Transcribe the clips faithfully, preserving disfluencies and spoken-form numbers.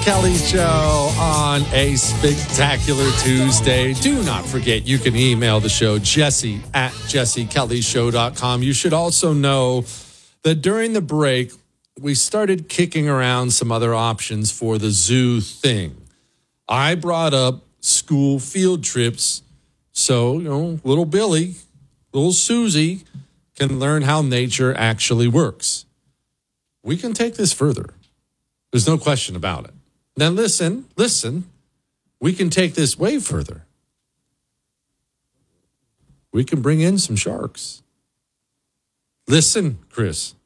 Kelly Show on a spectacular Tuesday. Do not forget, you can email the show, Jesse at jesse kelly show dot com. You should also know that during the break, we started kicking around some other options for the zoo thing. I brought up school field trips so, you know, little Billy, little Susie can learn how nature actually works. We can take this further. There's no question about it. Now listen, listen, we can take this way further. We can bring in some sharks. Listen, Chris.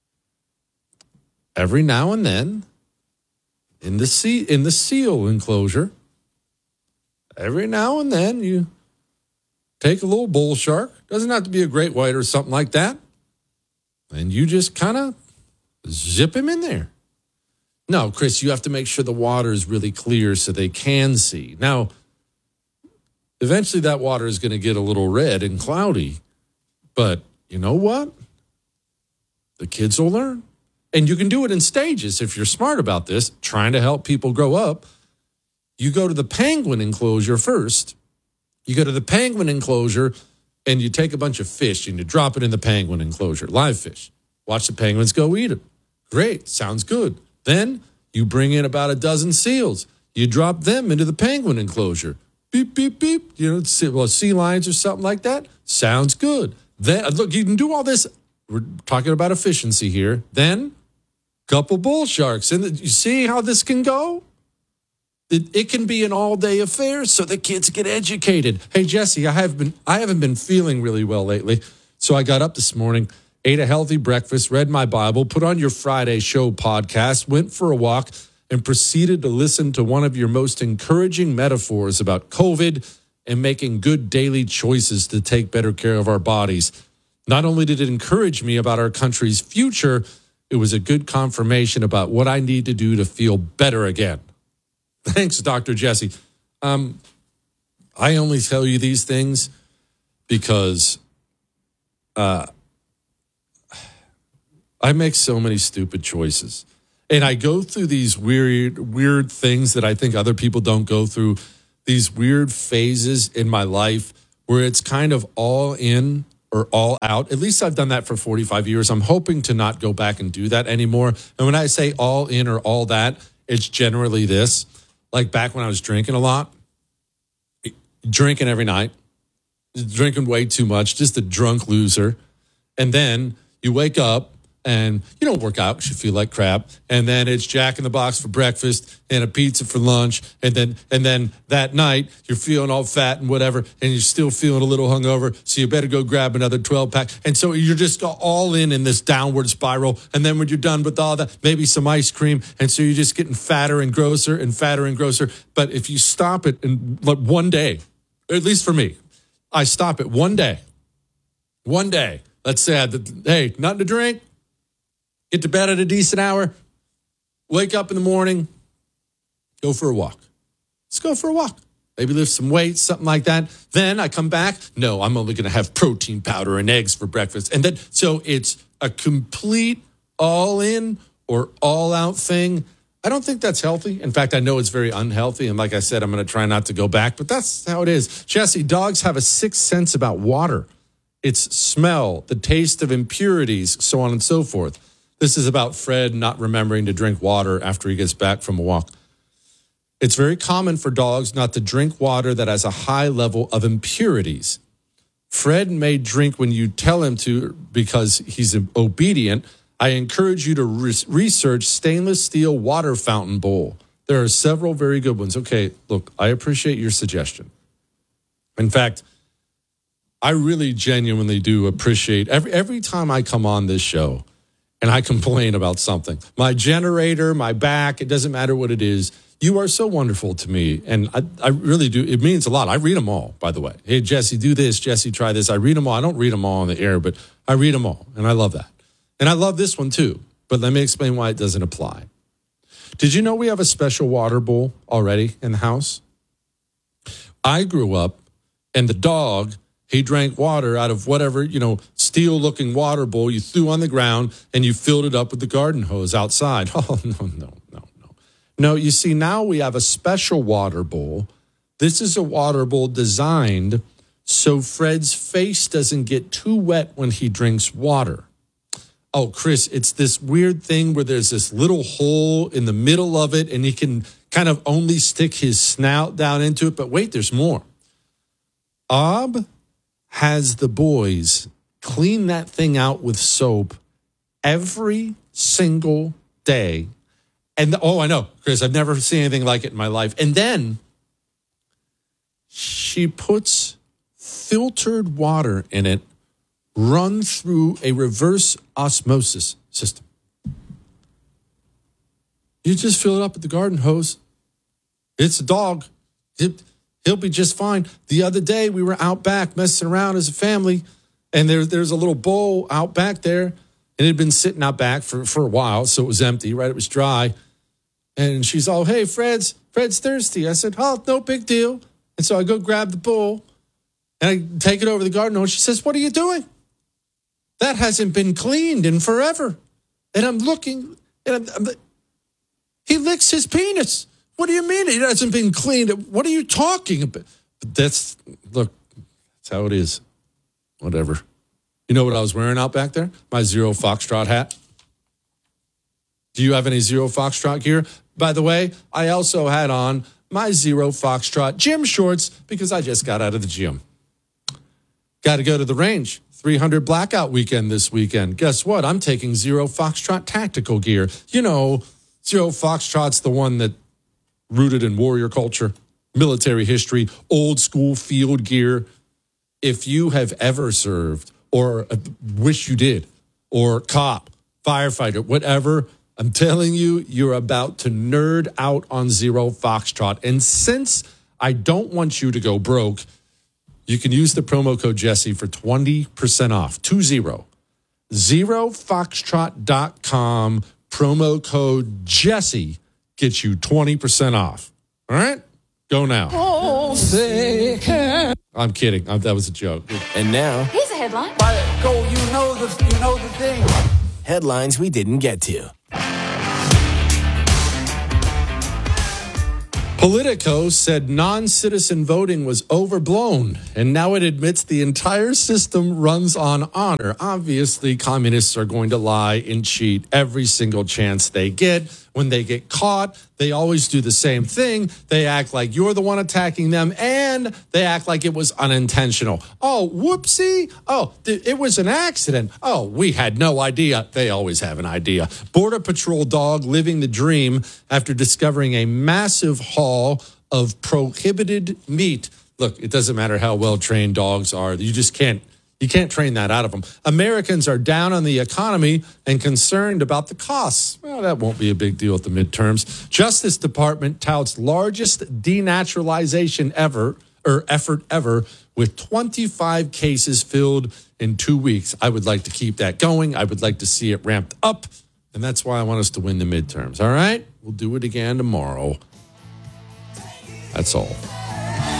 Every now and then, in the sea, in the seal enclosure, every now and then you take a little bull shark. Doesn't have to be a great white or something like that. And you just kind of zip him in there. No, Chris, you have to make sure the water is really clear so they can see. Now, eventually that water is going to get a little red and cloudy. But you know what? The kids will learn. And you can do it in stages if you're smart about this, trying to help people grow up. You go to the penguin enclosure first. You go to the penguin enclosure and you take a bunch of fish and you drop it in the penguin enclosure, live fish. Watch the penguins go eat them. Great, sounds good. Then you bring in about a dozen seals. You drop them into the penguin enclosure. Beep, beep, beep. You know, well, sea lions or something like that. Sounds good. Then look, you can do all this. We're talking about efficiency here. Then, couple bull sharks. And you see how this can go? It, it can be an all-day affair so the kids get educated. Hey, Jesse, I have been I haven't been feeling really well lately. So I got up this morning, ate a healthy breakfast, read my Bible, put on your Friday show podcast, went for a walk, and proceeded to listen to one of your most encouraging metaphors about COVID and making good daily choices to take better care of our bodies. Not only did it encourage me about our country's future, it was a good confirmation about what I need to do to feel better again. Thanks, Doctor Jesse. Um, I only tell you these things because uh, I make so many stupid choices. And I go through these weird, weird things that I think other people don't go through, these weird phases in my life where it's kind of all in or all out. At least I've done that for forty-five years. I'm hoping to not go back and do that anymore. And when I say all in or all that, it's generally this. Like back when I was drinking a lot, drinking every night, drinking way too much, just a drunk loser. And then you wake up and you don't work out because you feel like crap. And then it's Jack in the Box for breakfast and a pizza for lunch. And then and then that night you're feeling all fat and whatever, and you're still feeling a little hungover. So you better go grab another twelve pack. And so you're just all in in this downward spiral. And then when you're done with all that, maybe some ice cream. And so you're just getting fatter and grosser and fatter and grosser. But if you stop it in like one day, at least for me, I stop it one day. One day. Let's say, I had, hey, nothing to drink. Get to bed at a decent hour, wake up in the morning, go for a walk. Let's go for a walk. Maybe lift some weights, something like that. Then I come back. No, I'm only going to have protein powder and eggs for breakfast. And then, so it's a complete all in or all out thing. I don't think that's healthy. In fact, I know it's very unhealthy. And like I said, I'm going to try not to go back, but that's how it is. Jesse, dogs have a sixth sense about water. It's smell, the taste of impurities, so on and so forth. This is about Fred not remembering to drink water after he gets back from a walk. It's very common for dogs not to drink water that has a high level of impurities. Fred may drink when you tell him to because he's obedient. I encourage you to re- research stainless steel water fountain bowl. There are several very good ones. Okay, look, I appreciate your suggestion. In fact, I really genuinely do appreciate every every time I come on this show and I complain about something. My generator, my back, it doesn't matter what it is. You are so wonderful to me, and I, I really do. It means a lot. I read them all, by the way. Hey, Jesse, do this. Jesse, try this. I read them all. I don't read them all on the air, but I read them all, and I love that. And I love this one, too, but let me explain why it doesn't apply. Did you know we have a special water bowl already in the house? I grew up, and the dog, he drank water out of whatever, you know, steel-looking water bowl you threw on the ground, and you filled it up with the garden hose outside. Oh, no, no, no, no. No, you see, now we have a special water bowl. This is a water bowl designed so Fred's face doesn't get too wet when he drinks water. Oh, Chris, it's this weird thing where there's this little hole in the middle of it, and he can kind of only stick his snout down into it. But wait, there's more. Ob has the boys clean that thing out with soap every single day. And, oh, I know, Chris, I've never seen anything like it in my life. And then she puts filtered water in it, run through a reverse osmosis system. You just fill it up with the garden hose. It's a dog. It, he'll be just fine. The other day, we were out back messing around as a family, and there, there's a little bowl out back there, and it had been sitting out back for, for a while, so it was empty, right? It was dry. And she's all, hey, Fred's, Fred's thirsty. I said, oh, no big deal. And so I go grab the bowl, and I take it over to the garden hose. She says, what are you doing? That hasn't been cleaned in forever. And I'm looking, and I'm, I'm, he licks his penis. What do you mean it hasn't been cleaned? What are you talking about? But that's, look, that's how it is. Whatever. You know what I was wearing out back there? My Zero Foxtrot hat. Do you have any Zero Foxtrot gear? By the way, I also had on my Zero Foxtrot gym shorts because I just got out of the gym. Got to go to the range. three hundred blackout weekend this weekend. Guess what? I'm taking Zero Foxtrot tactical gear. You know, Zero Foxtrot's the one that rooted in warrior culture, military history, old school field gear. If you have ever served or wish you did, or cop, firefighter, whatever, I'm telling you, you're about to nerd out on Zero Foxtrot. And since I don't want you to go broke, you can use the promo code Jesse for twenty percent off. Two zero. zero foxtrot dot com. Promo code Jesse gets you twenty percent off. All right? Go now. Oh, I'm kidding. I'm, that was a joke. And now, here's a headline. Go, you know the, you know the thing. Headlines we didn't get to. Politico said non-citizen voting was overblown, and now it admits the entire system runs on honor. Obviously, communists are going to lie and cheat every single chance they get. When they get caught, they always do the same thing. They act like you're the one attacking them, and they act like it was unintentional. Oh, whoopsie. Oh, th- it was an accident. Oh, we had no idea. They always have an idea. Border Patrol dog living the dream after discovering a massive haul of prohibited meat. Look, it doesn't matter how well-trained dogs are. You just can't You can't train that out of them. Americans are down on the economy and concerned about the costs. Well, that won't be a big deal at the midterms. Justice Department touts largest denaturalization ever, or effort ever, with twenty-five cases filled in two weeks. I would like to keep that going. I would like to see it ramped up. And that's why I want us to win the midterms. All right? We'll do it again tomorrow. That's all.